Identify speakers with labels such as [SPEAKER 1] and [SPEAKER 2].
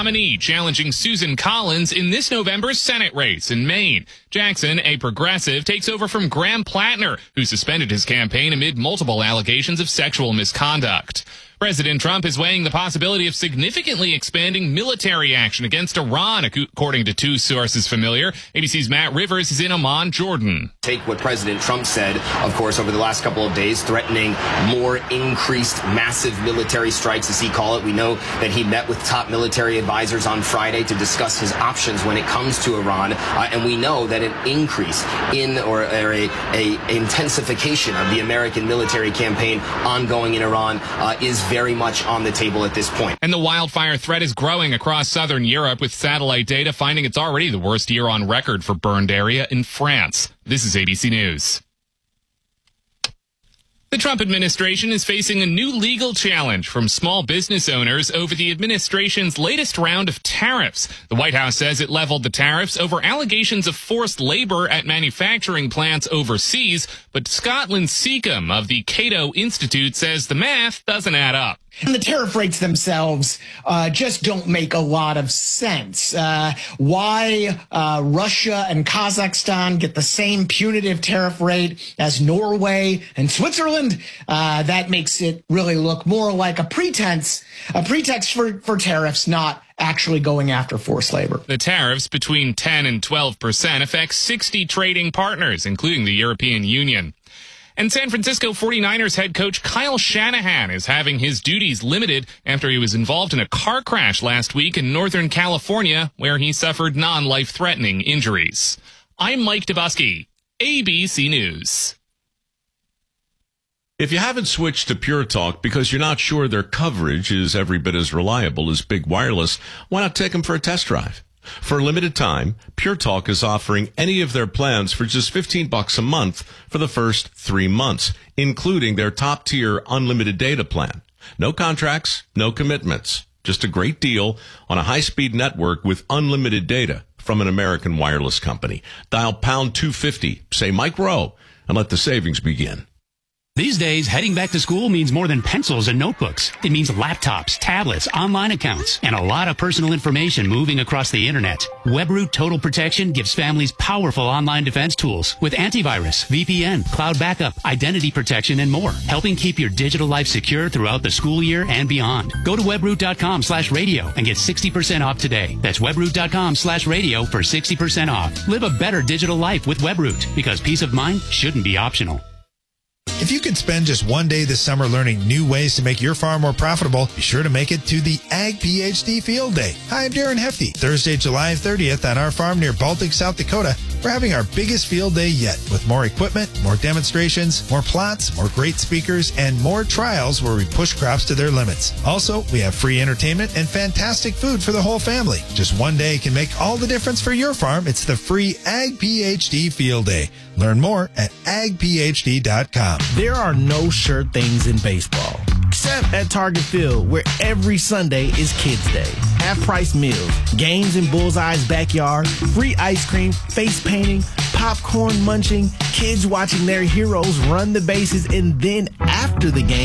[SPEAKER 1] nominee, challenging Susan Collins in this November's Senate race in Maine. Jackson, a progressive, takes over from Graham Plattner, who suspended his campaign amid multiple allegations of sexual misconduct. President Trump is weighing the possibility of significantly expanding military action against Iran, according to two sources familiar. ABC's Matt Rivers is in Amman, Jordan.
[SPEAKER 2] Take what President Trump said, of course, over the last couple of days, threatening more increased massive military strikes, as he called it. We know that he met with top military advisors on Friday to discuss his options when it comes to Iran. And we know that an increase in or a intensification of the American military campaign ongoing in Iran is very much on the table at this point.
[SPEAKER 1] And the wildfire threat is growing across southern Europe, with satellite data finding it's already the worst year on record for burned area in France. This is ABC News. The Trump administration is facing a new legal challenge from small business owners over the administration's latest round of tariffs. The White House says it leveled the tariffs over allegations of forced labor at manufacturing plants overseas, but Scotland Seacombe of the Cato Institute says the math doesn't add up.
[SPEAKER 3] And the tariff rates themselves just don't make a lot of sense. Why Russia and Kazakhstan get the same punitive tariff rate as Norway and Switzerland, that makes it really look more like a pretext for tariffs, not actually going after forced labor.
[SPEAKER 1] The tariffs between 10 and 12% affect 60 trading partners, including the European Union. And San Francisco 49ers head coach Kyle Shanahan is having his duties limited after he was involved in a car crash last week in Northern California, where he suffered non-life-threatening injuries. I'm Mike Dubusky, ABC News.
[SPEAKER 4] If you haven't switched to Pure Talk because you're not sure their coverage is every bit as reliable as Big Wireless, why not take them for a test drive? For a limited time, Pure Talk is offering any of their plans for just $15 a month for the first 3 months, including their top-tier unlimited data plan. No contracts, no commitments. Just a great deal on a high-speed network with unlimited data from an American wireless company. Dial pound 250, say Mike Rowe, and let the savings begin.
[SPEAKER 5] These days, heading back to school means more than pencils and notebooks. It means laptops, tablets, online accounts, and a lot of personal information moving across the internet. WebRoot Total Protection gives families powerful online defense tools with antivirus, VPN, cloud backup, identity protection, and more, helping keep your digital life secure throughout the school year and beyond. Go to webroot.com/radio and get 60% off today. That's webroot.com/radio for 60% off. Live a better digital life with WebRoot, because peace of mind shouldn't be optional.
[SPEAKER 6] If you could spend just one day this summer learning new ways to make your farm more profitable, be sure to make it to the Ag PhD Field Day. Hi, I'm Darren Hefty. Thursday, July 30th on our farm near Baltic, South Dakota, we're having our biggest field day yet, with more equipment, more demonstrations, more plots, more great speakers, and more trials where we push crops to their limits. Also, we have free entertainment and fantastic food for the whole family. Just one day can make all the difference for your farm. It's the free Ag PhD Field Day. Learn more at agphd.com.
[SPEAKER 7] There are no sure things in baseball, except at Target Field, where every Sunday is Kids Day. Half-price meals, games in Bullseye's backyard, free ice cream, face painting, popcorn munching, kids watching their heroes run the bases, and then after the game,